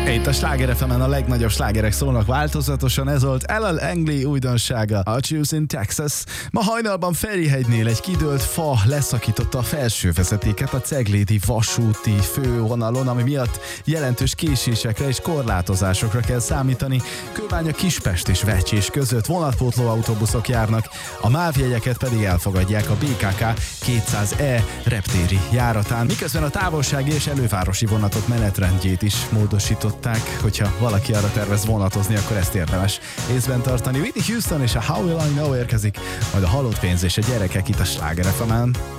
Itt a Sláger FM-en a legnagyobb slágerek szólnak változatosan, ez volt Ella Langley újdonsága, a Choose in Texas. Ma hajnalban Ferihegynél egy kidőlt fa leszakította a felső vezetéket a ceglédi vasúti fővonalon, ami miatt jelentős késésekre és korlátozásokra kell számítani. Kőbánya, Kispest és Vecsés között vonatpótló autóbuszok járnak, a MÁV jegyeket pedig elfogadják a BKK 200E reptéri járatán, miközben a távolsági és elővárosi vonatok menetrendjét is módosították. Hogyha valaki arra tervez vonatozni, akkor ezt érdemes észben tartani. Whitney Houston és a How Will I Know érkezik, majd a Halott pénz és a gyerekek itt a Sláger FM-en.